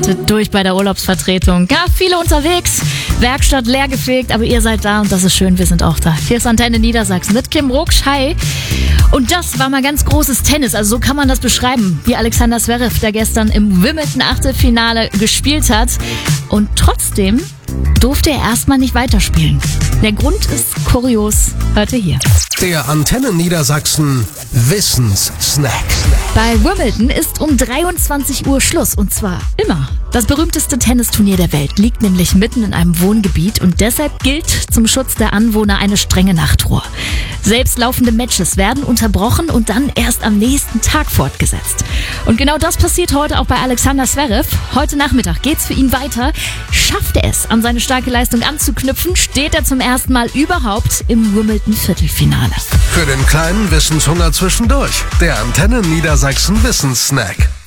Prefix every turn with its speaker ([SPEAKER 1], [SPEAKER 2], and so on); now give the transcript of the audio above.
[SPEAKER 1] arbeitet durch bei der Urlaubsvertretung. Ja, viele unterwegs, Werkstatt leer gefegt, aber ihr seid da und das ist schön, wir sind auch da. Hier ist Antenne Niedersachsen mit Kim Ruksch, hi. Und das war mal ganz großes Tennis, also so kann man das beschreiben, wie Alexander Zverev, der gestern im Wimbledon-Achtelfinale gespielt hat. Und trotzdem durfte er erstmal nicht weiterspielen. Der Grund ist kurios, hört ihr hier.
[SPEAKER 2] Der Antenne Niedersachsen Wissenssnack.
[SPEAKER 1] Bei Wimbledon ist um 23 Uhr Schluss und zwar immer. Das berühmteste Tennisturnier der Welt liegt nämlich mitten in einem Wohngebiet und deshalb gilt zum Schutz der Anwohner eine strenge Nachtruhe. Selbst laufende Matches werden unterbrochen und dann erst am nächsten Tag fortgesetzt. Und genau das passiert heute auch bei Alexander Zverev. Heute Nachmittag geht's für ihn weiter. Schafft er es, an seine starke Leistung anzuknüpfen, steht er zum ersten Mal überhaupt im Wimbledon-Viertelfinale.
[SPEAKER 2] Für den kleinen Wissenshunger zwischendurch. Der Antenne Niedersachsen Wissenssnack.